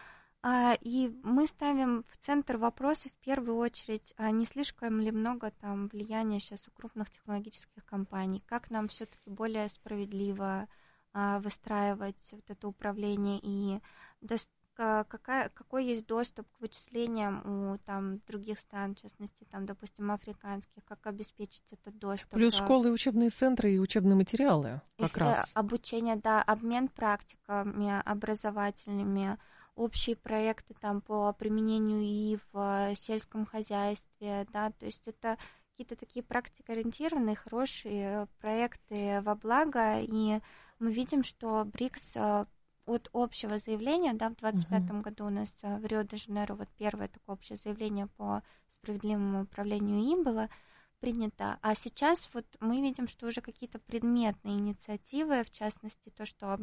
S2: И мы ставим в центр вопроса в первую очередь, не слишком ли много там влияния сейчас у крупных технологических компаний, как нам все-таки более справедливо выстраивать вот это управление и достаточно Какая, какой есть доступ к вычислениям у там, других стран, в частности, там, допустим, африканских, как обеспечить этот доступ.
S1: Плюс школы, и учебные центры, и учебные материалы как
S2: Их,
S1: раз.
S2: Обучение, да, обмен практиками образовательными, общие проекты там, по применению ИИ в сельском хозяйстве, да, то есть это какие-то такие практикоориентированные, хорошие проекты во благо, и мы видим, что БРИКС от общего заявления, да, в двадцать пятом uh-huh. году у нас в Рио-де-Жанейро вот первое такое общее заявление по справедливому управлению ИИ было принято, а сейчас вот мы видим, что уже какие-то предметные инициативы, в частности, то, что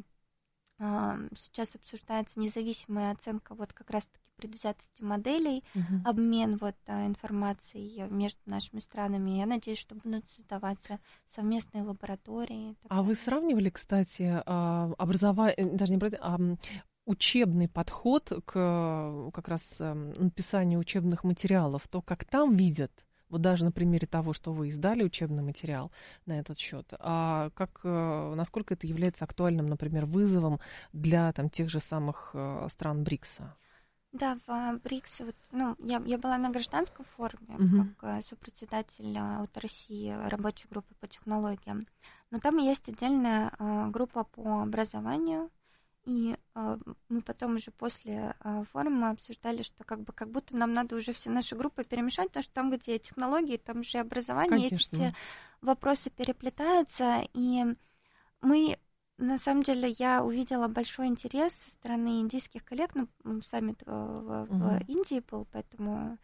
S2: э, сейчас обсуждается независимая оценка вот как раз-таки предвзятости моделей, uh-huh. обмен вот информацией между нашими странами. Я надеюсь, что будут создаваться совместные лаборатории.
S1: А вы сравнивали, кстати, образование, даже не а учебный подход к как раз написанию учебных материалов, то, как там видят, вот даже на примере того, что вы издали учебный материал на этот счет, а как, насколько это является актуальным, например, вызовом для там, тех же самых стран БРИКСа?
S2: Да, в БРИКСе, вот, ну, я, я была на гражданском форуме, uh-huh. как сопредседатель от России рабочей группы по технологиям, но там есть отдельная uh, группа по образованию, и uh, мы потом уже после uh, форума обсуждали, что как бы как будто нам надо уже все наши группы перемешать, потому что там, где технологии, там же образование,
S1: Конечно.
S2: Эти все вопросы переплетаются, и мы... На самом деле я увидела большой интерес со стороны индийских коллег, ну, саммит в, в uh-huh. Индии был, поэтому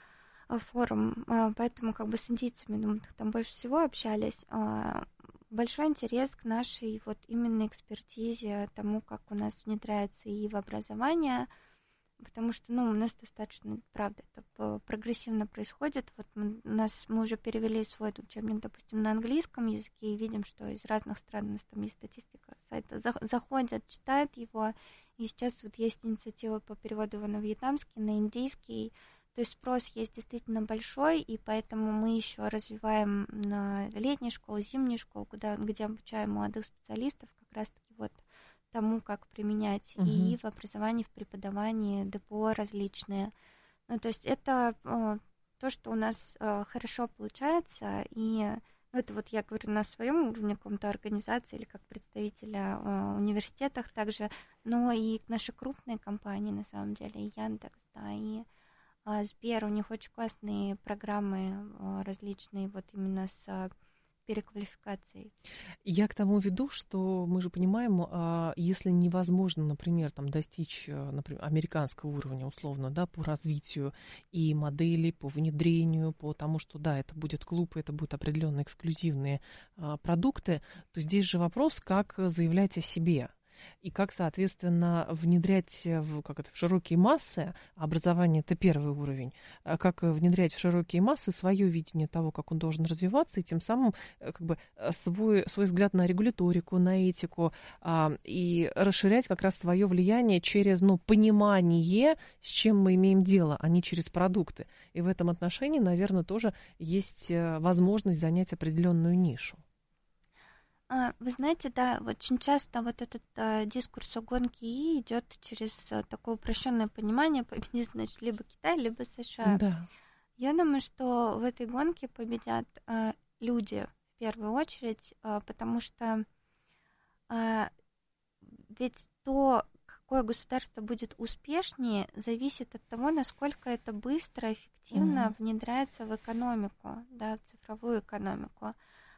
S2: форум, поэтому как бы с индийцами, ну, там больше всего общались. Большой интерес к нашей вот именно экспертизе, тому, как у нас внедряется и в образование, потому что, ну, у нас достаточно, правда, это прогрессивно происходит. Вот мы, нас, мы уже перевели свой учебник, допустим, на английском языке, и видим, что из разных стран у нас там есть статистика сайта, заходят, читают его, и сейчас вот есть инициатива по переводу его на вьетнамский, на индийский, то есть спрос есть действительно большой, и поэтому мы еще развиваем на летнюю школу, зимнюю школу, куда, где обучаем молодых специалистов, как раз-таки вот тому, как применять uh-huh. ИИ в образовании, в преподавании, ДПО различные. Ну, то есть это э, то, что у нас э, хорошо получается, и ну, это вот я говорю на своем уровне каком-то организации или как представителя э, университетах также, но и наши крупные компании, на самом деле, и Яндекс, да, и э, Сбер, у них очень классные программы э, различные, вот именно с переквалификацией.
S1: Я к тому веду, что мы же понимаем, если невозможно, например, там, достичь, например, американского уровня, условно, да, по развитию и моделей, по внедрению, по тому, что, да, это будет клуб, это будут определенные эксклюзивные продукты, то здесь же вопрос, как заявлять о себе. и как, соответственно, внедрять в, как это, в широкие массы, образование — это первый уровень, как внедрять в широкие массы свое видение того, как он должен развиваться, и тем самым как бы свой, свой взгляд на регуляторику, на этику, и расширять как раз свое влияние через, ну, понимание, с чем мы имеем дело, а не через продукты. И в этом отношении, наверное, тоже есть возможность занять определенную нишу.
S2: Вы знаете, да, очень часто вот этот а, дискурс о гонке ИИ идет через а, такое упрощенное понимание: победит, значит, либо Китай, либо США.
S1: Да.
S2: Я думаю, что в этой гонке победят а, люди в первую очередь, а, потому что а, ведь то, какое государство будет успешнее, зависит от того, насколько это быстро, эффективно mm-hmm. внедряется в экономику, да, в цифровую экономику.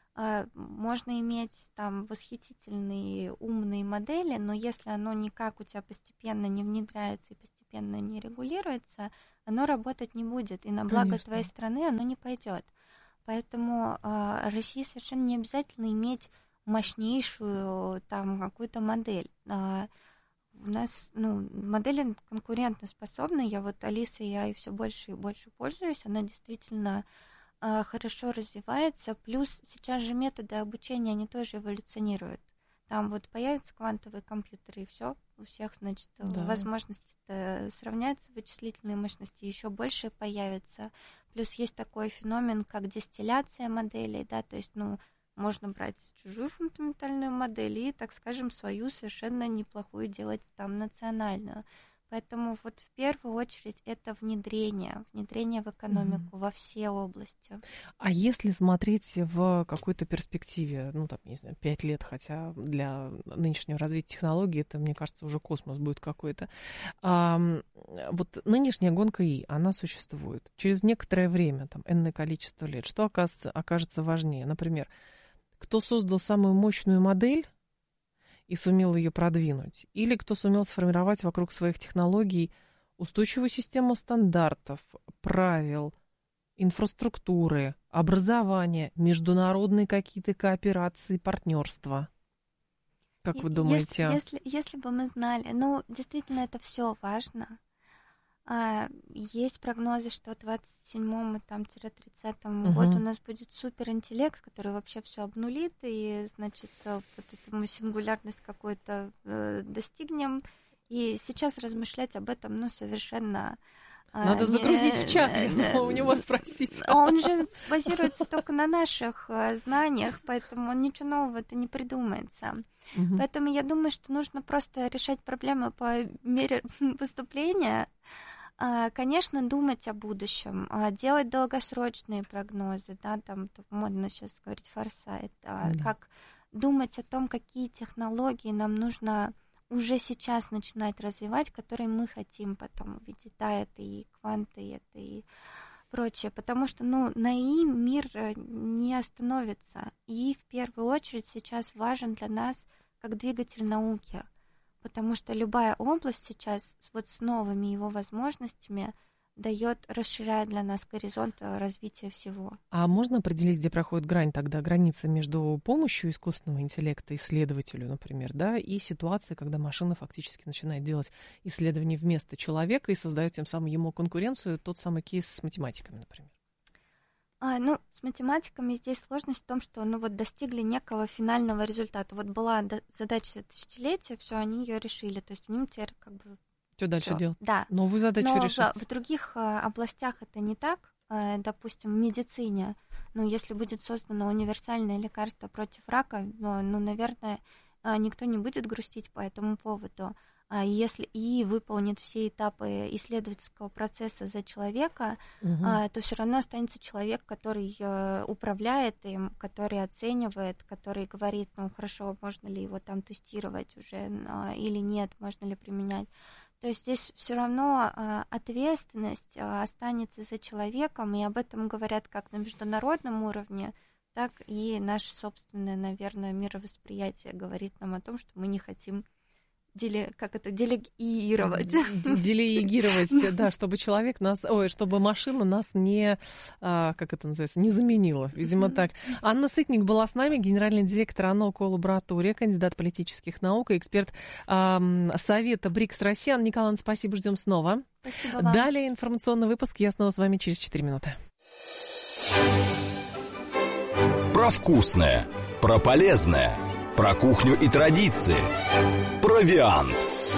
S2: Можно иметь там восхитительные умные модели, но если оно никак у тебя постепенно не внедряется и постепенно не регулируется, оно работать не будет, и на благо Конечно. Твоей страны оно не пойдет. Поэтому э, России совершенно не обязательно иметь мощнейшую там какую-то модель. Э, у нас, ну, модели конкурентоспособны. Я вот Алисой я и все больше и больше пользуюсь. Она действительно хорошо развивается, плюс сейчас же методы обучения, они тоже эволюционируют. Там вот появятся квантовые компьютеры, и все, у всех, значит, да. возможности сравняются, вычислительные мощности еще больше появятся. Плюс есть такой феномен, как дистилляция моделей, да, то есть, ну, можно брать чужую фундаментальную модель и, так скажем, свою совершенно неплохую делать там национальную. Поэтому вот в первую очередь это внедрение, внедрение в экономику, mm-hmm. во все области.
S1: А если смотреть в какой-то перспективе, ну, там, не знаю, пять лет, хотя для нынешнего развития технологий это, мне кажется, уже космос будет какой-то. А, вот нынешняя гонка ИИ, она существует. Через некоторое время, там, энное количество лет, что окажется, окажется важнее? Например, кто создал самую мощную модель и сумел ее продвинуть, или кто сумел сформировать вокруг своих технологий устойчивую систему стандартов, правил, инфраструктуры, образования, международные какие-то кооперации, партнерства. Как вы думаете?
S2: Если, если, если бы мы знали, ну, действительно, это все важно. А, есть прогнозы, что в двадцать седьмом и там тридцатом uh-huh. году у нас будет суперинтеллект, который вообще все обнулит, и, значит, вот эту мы сингулярность какую-то э, достигнем. И сейчас размышлять об этом, ну, совершенно...
S1: Надо не, загрузить в чат, э, у него спросить.
S2: Он же базируется только на наших знаниях, поэтому он ничего нового-то не придумается. Угу. Поэтому я думаю, что нужно просто решать проблемы по мере поступления. Конечно, думать о будущем, делать долгосрочные прогнозы, да, там модно сейчас говорить форсайт, да. Как думать о том, какие технологии нам нужно уже сейчас начинать развивать, которые мы хотим потом увидеть. Да, это и кванты, это и прочее. Потому что, ну, на ИИ мир не остановится. И в первую очередь сейчас важен для нас как двигатель науки. Потому что любая область сейчас вот с новыми его возможностями дает, расширяет для нас горизонт развития всего.
S1: А можно определить, где проходит грань тогда, граница между помощью искусственного интеллекта исследователю, например, да, и ситуацией, когда машина фактически начинает делать исследования вместо человека и создает тем самым ему конкуренцию, тот самый кейс с математиками, например?
S2: А, ну, с математиками здесь сложность в том, что ну, вот достигли некого финального результата. Вот была задача тысячелетия, все, они ее решили. То есть у них теперь как бы...
S1: Что дальше
S2: всё.
S1: делать?
S2: Да.
S1: Новую задачу
S2: Но
S1: решить.
S2: В, в других а, областях это не так. А, допустим, в медицине, ну, если будет создано универсальное лекарство против рака, ну, ну наверное, а, никто не будет грустить по этому поводу. А если ИИ выполнит все этапы исследовательского процесса за человека, угу. а, то все равно останется человек, который а, управляет им, который оценивает, который говорит, ну хорошо, можно ли его там тестировать уже а, или нет, можно ли применять. То есть здесь все равно а, ответственность а, останется за человеком, и об этом говорят как на международном уровне, так и наше собственное, наверное, мировосприятие говорит нам о том, что мы не хотим деле, как это, делегировать.
S1: Делегировать, да, чтобы человек нас, ой, чтобы машина нас не, как это называется, не заменила, видимо, так. Анна Сытник была с нами, генеральный директор АНО «Коллаборатория», кандидат политических наук и эксперт э, Совета БРИКС России. Анна Николаевна, спасибо, ждем снова.
S2: Спасибо вам.
S1: Далее информационный выпуск, я снова с вами через четыре минуты.
S3: Про вкусное, про полезное, про кухню и традиции. Провиант.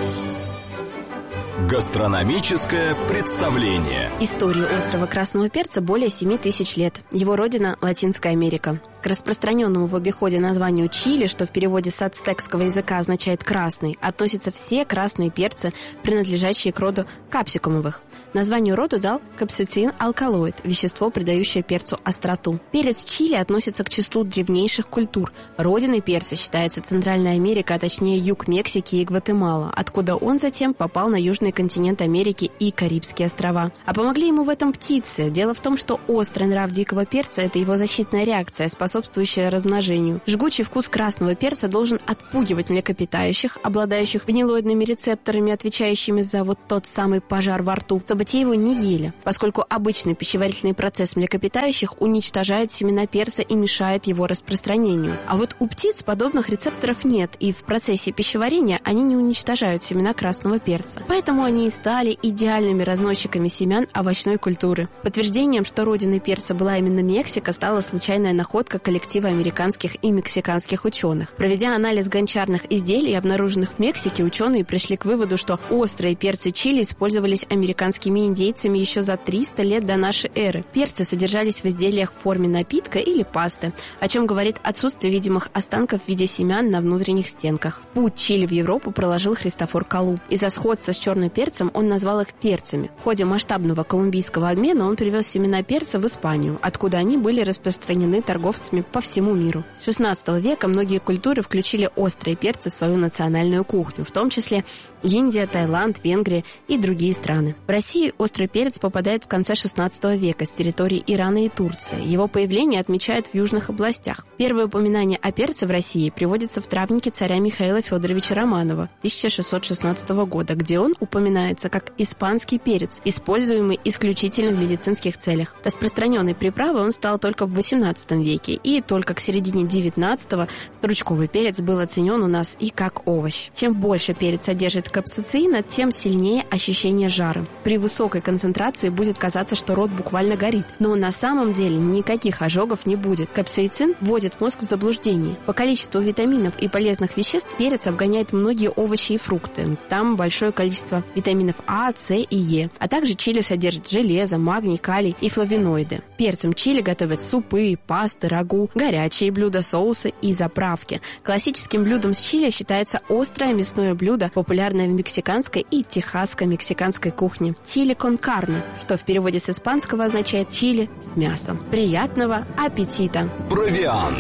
S3: Гастрономическое представление.
S5: Истории острова красного перца более семи тысяч лет. Его родина – Латинская Америка. К распространенному в обиходе названию чили, что в переводе с ацтекского языка означает «красный», относятся все красные перцы, принадлежащие к роду капсикумовых. Названию роду дал капсицин-алкалоид, вещество, придающее перцу остроту. Перец чили относится к числу древнейших культур. Родиной перца считается Центральная Америка, а точнее юг Мексики и Гватемала, откуда он затем попал на южный континент Америки и Карибские острова. А помогли ему в этом птицы. Дело в том, что острый нрав дикого перца – это его защитная реакция, способствующая размножению. Жгучий вкус красного перца должен отпугивать млекопитающих, обладающих гнилоидными рецепторами, отвечающими за вот тот самый пожар во рту, чтобы те его не ели, поскольку обычный пищеварительный процесс млекопитающих уничтожает семена перца и мешает его распространению. А вот у птиц подобных рецепторов нет, и в процессе пищеварения они не уничтожают семена красного перца. Поэтому они и стали идеальными разносчиками семян овощной культуры. Подтверждением, что родиной перца была именно Мексика, стала случайная находка коллектива американских и мексиканских ученых. Проведя анализ гончарных изделий, обнаруженных в Мексике, ученые пришли к выводу, что острые перцы чили использовались американскими индейцами еще за триста лет до нашей эры. Перцы содержались в изделиях в форме напитка или пасты, о чем говорит отсутствие видимых останков в виде семян на внутренних стенках. Путь чили в Европу проложил Христофор Колумб. Из-за сходства с черным перцем он назвал их перцами. В ходе масштабного колумбийского обмена он привез семена перца в Испанию, откуда они были распространены торговцами по всему миру. С шестнадцатого века многие культуры включили острые перцы в свою национальную кухню, в том числе Индия, Таиланд, Венгрия и другие страны. В России острый перец попадает в конце шестнадцатого века с территории Ирана и Турции. Его появление отмечают в южных областях. Первое упоминание о перце в России приводится в травнике царя Михаила Федоровича Романова тысяча шестьсот шестнадцатого года, где он упоминается как испанский перец, используемый исключительно в медицинских целях. Распространенной приправой он стал только в восемнадцатом веке, и только к середине девятнадцатого стручковый перец был оценен у нас и как овощ. Чем больше перец содержит капсацина, тем сильнее ощущение жара. При высокой концентрации будет казаться, что рот буквально горит, но на самом деле никаких ожогов не будет. Капсаицин вводит мозг в заблуждение. По количеству витаминов и полезных веществ перец обгоняет многие овощи и фрукты. Там большое количество витаминов А, С и Е. А также чили содержит железо, магний, калий и флавоноиды. Перцем чили готовят супы, пасты, рагу, горячие блюда, соусы и заправки. Классическим блюдом с чили считается острое мясное блюдо, популярное в мексиканской и техасско-мексиканской кухне. Чили кон карне, что в переводе с испанского означает чили с мясом. Приятного аппетита!
S3: Провиант.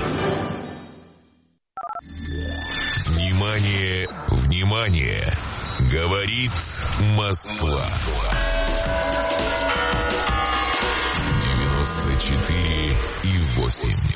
S3: Внимание, внимание! Говорит Москва. девяносто четыре и восемь.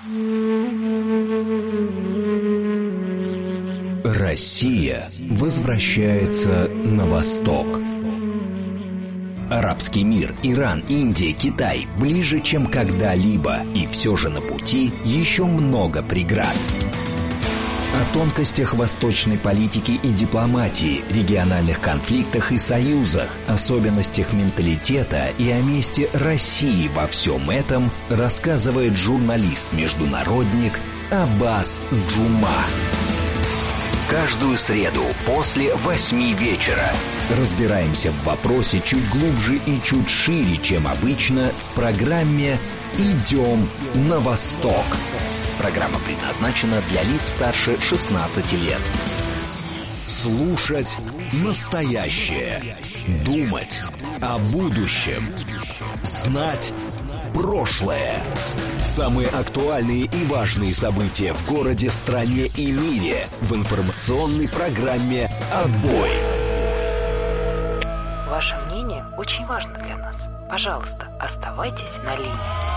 S4: Россия возвращается на восток. Арабский мир, Иран, Индия, Китай ближе, чем когда-либо, и все же на пути еще много преград. О тонкостях восточной политики и дипломатии, региональных конфликтах и союзах, особенностях менталитета и о месте России во всем этом рассказывает журналист-международник Аббас Джума. Каждую среду после восьми вечера разбираемся в вопросе чуть глубже и чуть шире, чем обычно, в программе «Идем на восток». Программа предназначена для лиц старше шестнадцати лет. Слушать настоящее. Думать о будущем. Знать прошлое. Самые актуальные и важные события в городе, стране и мире в информационной программе «Отбой».
S6: Ваше мнение очень важно для нас. Пожалуйста, оставайтесь на линии.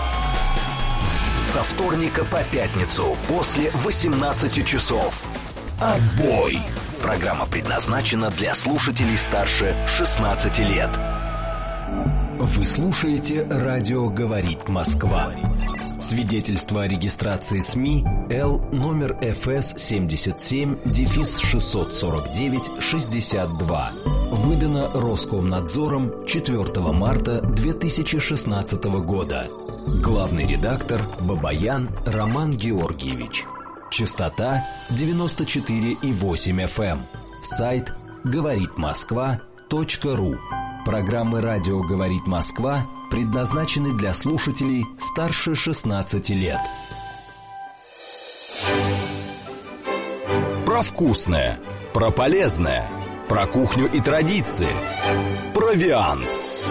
S4: Со вторника по пятницу после восемнадцати часов. «Отбой». Программа предназначена для слушателей старше шестнадцати лет. Вы слушаете «Радио говорит Москва». Свидетельство о регистрации СМИ Л номер эф эс семьдесят семь шестьсот сорок девять шестьдесят два. Выдано Роскомнадзором четвёртого марта две тысячи шестнадцатого года. Главный редактор Бабаян Роман Георгиевич. Частота девяносто четыре и восемь эф эм. Сайт говорит москва точка ру. Программы «Радио говорит Москва» предназначены для слушателей старше шестнадцати лет.
S3: Про вкусное, про полезное, про кухню и традиции. Провиант.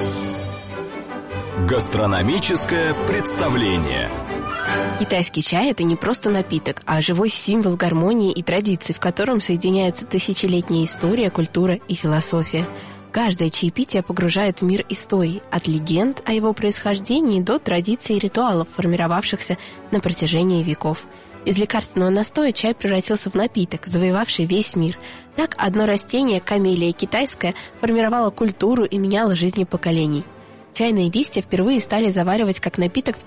S3: Гастрономическое представление.
S5: Китайский чай – это не просто напиток, а живой символ гармонии и традиций, в котором соединяются тысячелетняя история, культура и философия. Каждое чаепитие погружает в мир историй, от легенд о его происхождении до традиций и ритуалов, формировавшихся на протяжении веков. Из лекарственного настоя чай превратился в напиток, завоевавший весь мир. Так одно растение, камелия китайская, формировало культуру и меняло жизни поколений. Чайные листья впервые стали заваривать как напиток в